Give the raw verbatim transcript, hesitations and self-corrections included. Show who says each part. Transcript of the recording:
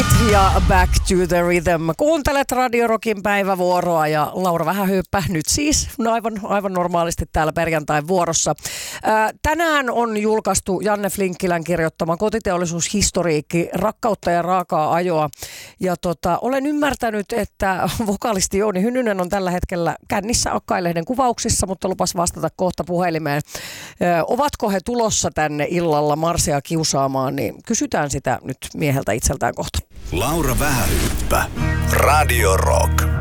Speaker 1: Beat ja Back to the Rhythm. Kuuntelet Radio Rockin päivävuoroa ja Laura Vähähyyppä nyt siis no aivan, aivan normaalisti täällä perjantain vuorossa. Ää, tänään on julkaistu Janne Flinkkilän kirjoittama kotiteollisuushistoriikki, rakkautta ja raakaa ajoa. Ja tota, olen ymmärtänyt, että vokalisti Jouni Hynynen on tällä hetkellä kännissä Akkailehden kuvauksissa, mutta lupas vastata kohta puhelimeen. Ää, ovatko he tulossa tänne illalla Marsia kiusaamaan, niin kysytään sitä nyt mieheltä itseltään kohta.
Speaker 2: Laura Vähähyyppä. Radio Rock.